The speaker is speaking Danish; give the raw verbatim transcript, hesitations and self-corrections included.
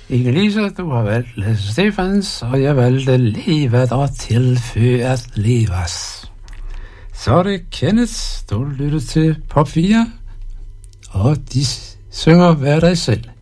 Inge-Lise, du har valgt Lasse Stefans, og jeg valgte Levet og tilføje at leves. Så er det Kenneth, du lytter til Pop fire, og de synger Vær dig selv.